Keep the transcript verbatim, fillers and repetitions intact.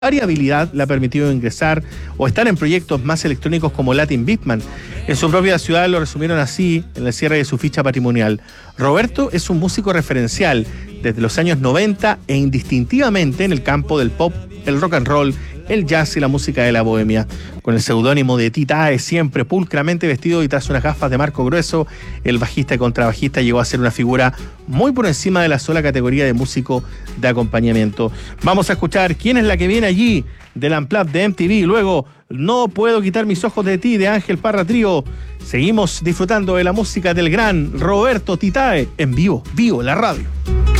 variabilidad le ha permitido ingresar o estar en proyectos más electrónicos como Latin Beatman. En su propia ciudad lo resumieron así en el cierre de su ficha patrimonial. Roberto es un músico referencial desde los años noventa e indistintivamente en el campo del pop, el rock and roll, el jazz y la música de la bohemia. Con el seudónimo de Titae, siempre pulcramente vestido y tras unas gafas de marco grueso, el bajista y contrabajista llegó a ser una figura muy por encima de la sola categoría de músico de acompañamiento. Vamos a escuchar quién es la que viene allí del Unplugged de M T V. Luego, No puedo quitar mis ojos de ti, de Ángel Parra Trío. Seguimos disfrutando de la música del gran Roberto Titae en vivo, vivo, la radio.